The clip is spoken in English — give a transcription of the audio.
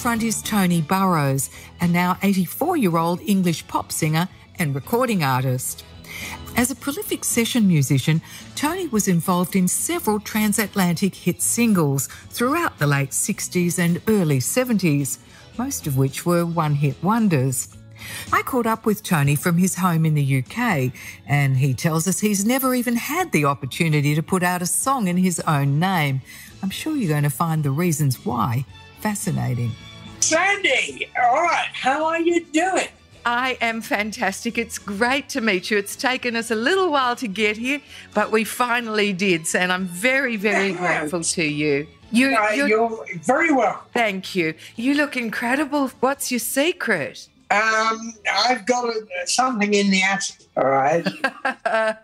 forefront is Tony Burrows, a now 84-year-old English pop singer and recording artist. As a prolific session musician, Tony was involved in several transatlantic hit singles throughout the late 60s and early 70s, most of which were one-hit wonders. I caught up with Tony from his home in the UK, and he tells us he's never even had the opportunity to put out a song in his own name. I'm sure you're going to find the reasons why fascinating. Sandy, all right, how are you doing? I am fantastic. It's great to meet you. It's taken us a little while to get here, but we finally did. And I'm very, very grateful to you. You're very welcome. Thank you. You look incredible. What's your secret? I've got something in the attic, all right?